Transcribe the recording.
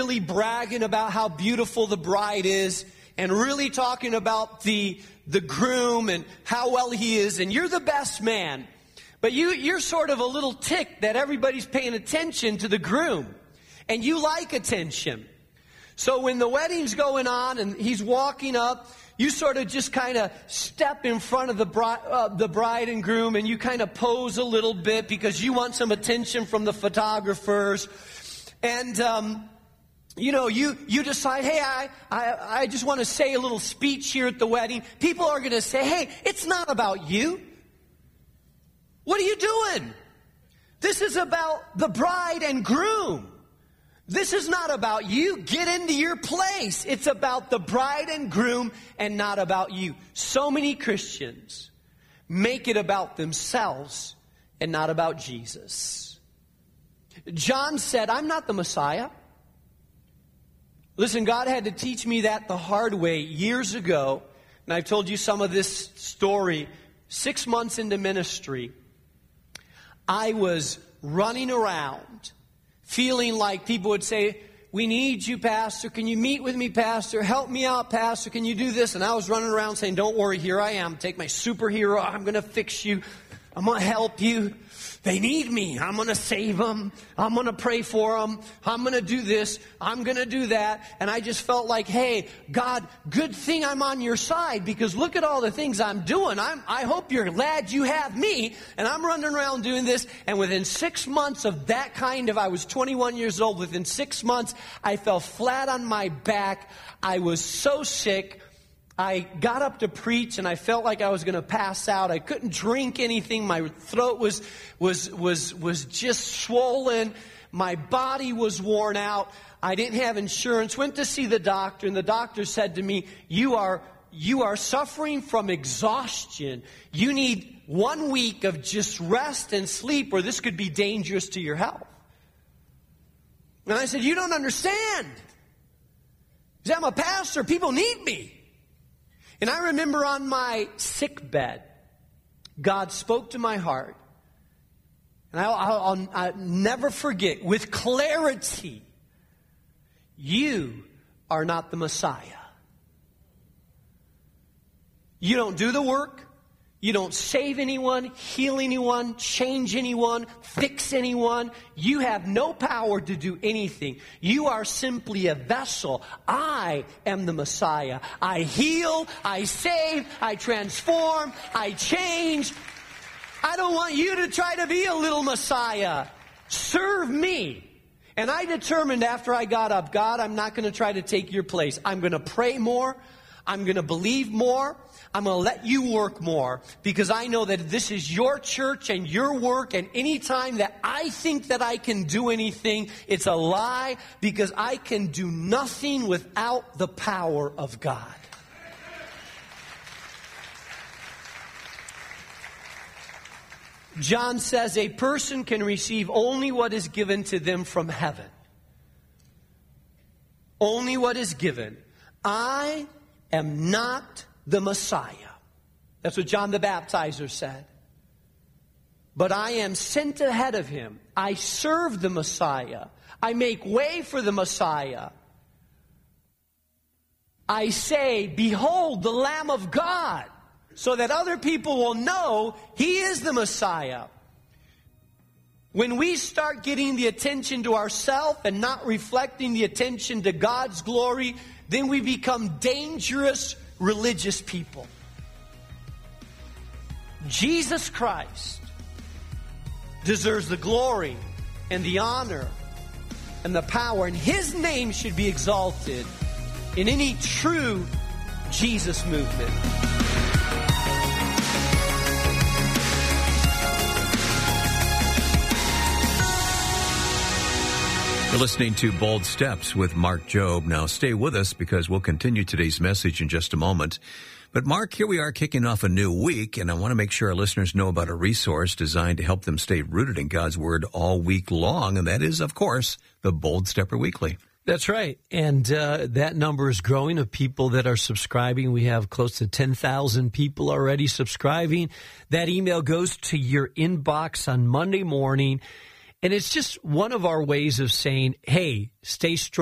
really bragging about how beautiful the bride is and really talking about the groom and how well he is, and you're the best man. But you're sort of a little ticked that everybody's paying attention to the groom, and you like attention. So when the wedding's going on and he's walking up, you sort of just kind of step in front of the bride and groom, and you kind of pose a little bit because you want some attention from the photographers. And, you decide, hey, I just want to say a little speech here at the wedding. People are going to say, hey, it's not about you. What are you doing? This is about the bride and groom. This is not about you. Get into your place. It's about the bride and groom and not about you. So many Christians make it about themselves and not about Jesus. John said, I'm not the Messiah. Listen, God had to teach me that the hard way years ago. And I've told you some of this story. 6 months into ministry, I was running around feeling like people would say, we need you, Pastor. Can you meet with me, Pastor? Help me out, Pastor. Can you do this? And I was running around saying, don't worry, here I am. Take my superhero. I'm going to fix you. I'm going to help you. They need me. I'm going to save them. I'm going to pray for them. I'm going to do this. I'm going to do that. And I just felt like, hey, God, good thing I'm on your side, because look at all the things I'm doing. I hope you're glad you have me. And I'm running around doing this. And within 6 months of that I was 21 years old. Within 6 months, I fell flat on my back. I was so sick. I got up to preach and I felt like I was going to pass out. I couldn't drink anything. My throat was just swollen. My body was worn out. I didn't have insurance. Went to see the doctor, and the doctor said to me, you are suffering from exhaustion. You need 1 week of just rest and sleep, or this could be dangerous to your health. And I said, you don't understand. He said, I'm a pastor. People need me. And I remember on my sick bed, God spoke to my heart. And I'll never forget, with clarity, you are not the Messiah. You don't do the work. You don't save anyone, heal anyone, change anyone, fix anyone. You have no power to do anything. You are simply a vessel. I am the Messiah. I heal, I save, I transform, I change. I don't want you to try to be a little Messiah. Serve me. And I determined after I got up, God, I'm not going to try to take your place. I'm going to pray more. I'm going to believe more. I'm going to let you work more, because I know that this is your church and your work, and anytime that I think that I can do anything, it's a lie, because I can do nothing without the power of God. John says a person can receive only what is given to them from heaven. Only what is given. I am not the Messiah. That's what John the Baptizer said. But I am sent ahead of him. I serve the Messiah. I make way for the Messiah. I say, behold the Lamb of God, so that other people will know he is the Messiah. When we start getting the attention to ourselves and not reflecting the attention to God's glory, then we become dangerous religious people. Jesus Christ deserves the glory and the honor and the power, and his name should be exalted in any true Jesus movement. You're listening to Bold Steps with Mark Jobe. Now stay with us, because we'll continue today's message in just a moment. But Mark, here we are kicking off a new week, and I want to make sure our listeners know about a resource designed to help them stay rooted in God's Word all week long, and that is, of course, the Bold Stepper Weekly. That's right. And that number is growing of people that are subscribing. We have close to 10,000 people already subscribing. That email goes to your inbox on Monday morning. And it's just one of our ways of saying, hey, stay strong.